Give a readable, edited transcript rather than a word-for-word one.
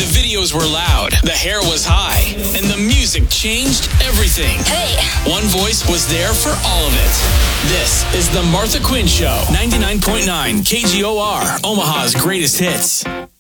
The videos were loud, the hair was high, and the music changed everything. Hey! One voice was there for all of it. This is The Martha Quinn Show, 99.9 KGOR, Omaha's greatest hits.